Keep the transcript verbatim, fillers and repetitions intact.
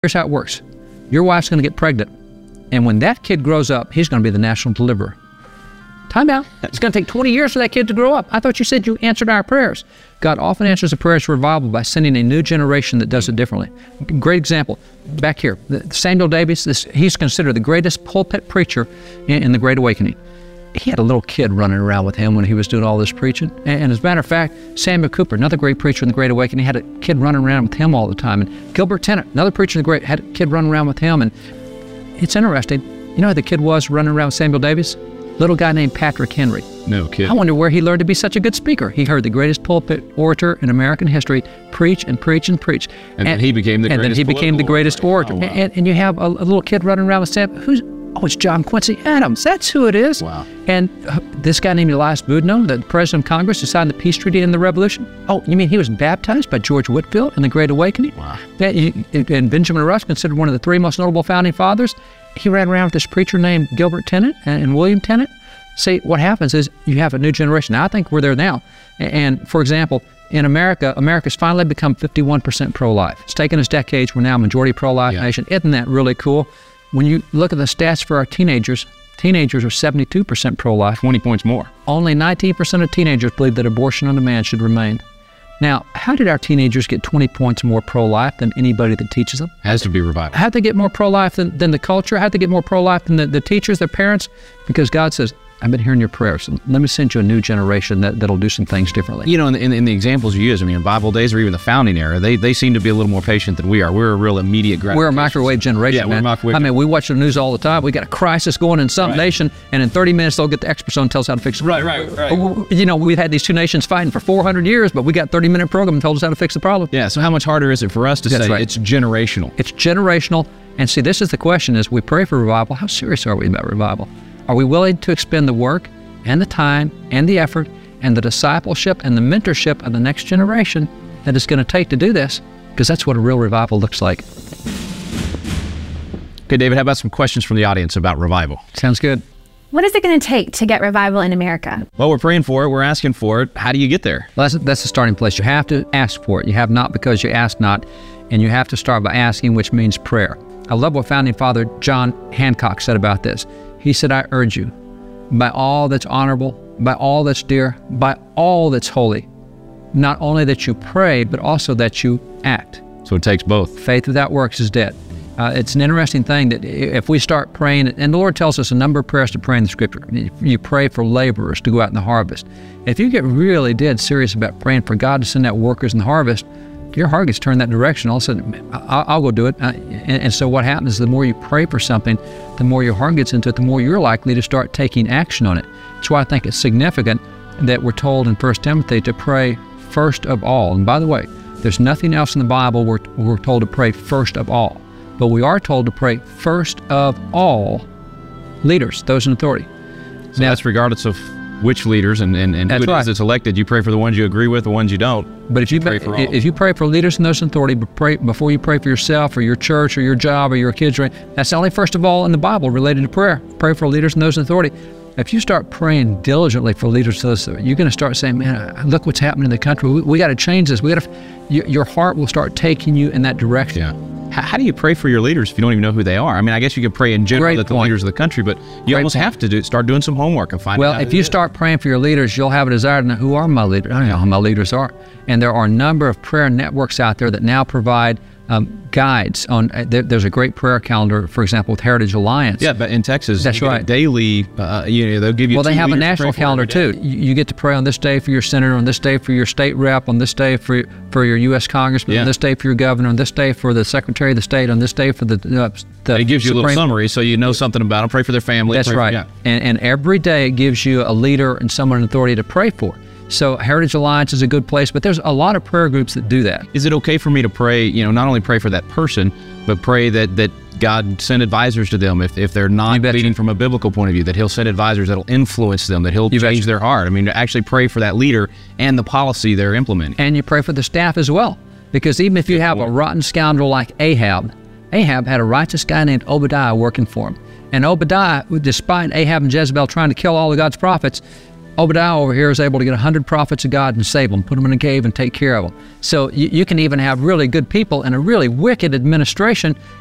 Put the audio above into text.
Here's how it works. Your wife's going to get pregnant, and when that kid grows up, he's going to be the national deliverer. Time out. It's going to take twenty years for that kid to grow up. I thought you said you answered our prayers. God often answers the prayers for revival by sending a new generation that does it differently. Great example. Back here, Samuel Davies, this, he's considered the greatest pulpit preacher in, in the Great Awakening. He had a little kid running around with him when he was doing all this preaching. And, and as a matter of fact, Samuel Cooper, another great preacher in the Great Awakening, had a kid running around with him all the time. And Gilbert Tennant, another preacher in the Great, had a kid running around with him. And it's interesting. You know who the kid was running around with Samuel Davies? Little guy named Patrick Henry. No kid. I wonder where he learned to be such a good speaker. He heard the greatest pulpit orator in American history preach and preach and preach. And, and then he became the and greatest then he became the greatest orator. Oh, wow. and, and you have a, a little kid running around with Sam. Who's? Oh, it's John Quincy Adams. That's who it is. Wow. And uh, this guy named Elias Boudinot, the president of Congress who signed the peace treaty in the Revolution. Oh, you mean he was baptized by George Whitefield in the Great Awakening? Wow. And, and Benjamin Rush, considered one of the three most notable founding fathers, he ran around with this preacher named Gilbert Tennant and, and William Tennant. See, what happens is you have a new generation. Now, I think we're there now. And, for example, in America, America's finally become fifty-one percent pro-life. It's taken us decades. We're now a majority pro-life yeah. nation. Isn't that really cool? When you look at the stats for our teenagers, teenagers are seventy-two percent pro-life. twenty points more. Only nineteen percent of teenagers believe that abortion on demand should remain. Now, how did our teenagers get twenty points more pro-life than anybody that teaches them? Has to be revival. How'd they get more pro-life than, than the culture? How'd they get more pro-life than the, the teachers, their parents? Because God says, I've been hearing your prayers. And let me send you a new generation that, that'll do some things differently. You know, in the, in, in the examples you use, I mean, in Bible days or even the founding era, they, they seem to be a little more patient than we are. We're a real immediate gratification. We're a microwave generation, yeah, man. We're a microwave. I mean, we watch the news all the time. We got a crisis going in some right. nation, and in thirty minutes they'll get the experts on and tell us how to fix it. Right, right, right. You know, we've had these two nations fighting for four hundred years, but we got a thirty minute program and told us how to fix the problem. Yeah, so how much harder is it for us to That's say right. it's generational? It's generational. And see, this is the question: as we pray for revival, how serious are we about revival? Are we willing to expend the work and the time and the effort and the discipleship and the mentorship of the next generation that it's going to take to do this? Because that's what a real revival looks like. Okay, David, how about some questions from the audience about revival? Sounds good. What is it going to take to get revival in America? Well, we're praying for it. We're asking for it. How do you get there? Well, that's, that's the starting place. You have to ask for it. You have not because you ask not. And you have to start by asking, which means prayer. I love what Founding Father John Hancock said about this. He said, I urge you, by all that's honorable, by all that's dear, by all that's holy, not only that you pray, but also that you act. So it takes both. Faith without works is dead. Uh, it's an interesting thing that if we start praying, and the Lord tells us a number of prayers to pray in the Scripture. You pray for laborers to go out in the harvest. If you get really dead serious about praying for God to send out workers in the harvest, your heart gets turned that direction. All of a sudden, I'll, I'll go do it. Uh, and, and so what happens is the more you pray for something, the more your heart gets into it, the more you're likely to start taking action on it. That's why I think it's significant that we're told in First Timothy to pray first of all. And by the way, there's nothing else in the Bible where we're told to pray first of all. But we are told to pray first of all leaders, those in authority. So now, that's regardless of which leaders and, and, and who it right. is that's elected. You pray for the ones you agree with, the ones you don't. But if you pray for all. if you pray for leaders and those in authority, but pray before you pray for yourself or your church or your job or your kids, that's only first of all in the Bible related to prayer. Pray for leaders and those in authority. If you start praying diligently for leaders, you're going to start saying, man, look what's happening in the country. We, we got to change this. We got to. Your heart will start taking you in that direction. Yeah. How, how do you pray for your leaders if you don't even know who they are? I mean, I guess you could pray in general Great that the point. leaders of the country, but you Great almost point. have to do start doing some homework and find well, out. Well, if you start praying for your leaders, you'll have a desire to know who are my leaders. I don't know who my leaders are. And there are a number of prayer networks out there that now provide um, guides on. Uh, there, there's a great prayer calendar, for example, with Heritage Alliance. Yeah, but in Texas, That's you get right. a daily, uh, you know, they'll give you. Well, they two have a leaders to national pray for calendar every too. day. You, you get to pray on this day for your senator, on this day for your state rep, on this day for for your U S congressman, Yeah. on this day for your governor, on this day for the secretary of the state, on this day for the. Uh, the It gives you a little Supreme- summary so you know something about them. Pray for their family. That's pray for- right. yeah. And, and every day it gives you a leader and someone in authority to pray for. So Heritage Alliance is a good place, but there's a lot of prayer groups that do that. Is it okay for me to pray, you know, not only pray for that person, but pray that, that God send advisors to them if, if they're not betcha. leading from a biblical point of view, that he'll send advisors that'll influence them, that he'll You change betcha. their heart. I mean, to actually pray for that leader and the policy they're implementing. And you pray for the staff as well. Because even if you have a rotten scoundrel like Ahab, Ahab had a righteous guy named Obadiah working for him. And Obadiah, despite Ahab and Jezebel trying to kill all of God's prophets, Obadiah over here is able to get one hundred prophets of God and save them, put them in a cave and take care of them. So you, you can even have really good people in a really wicked administration,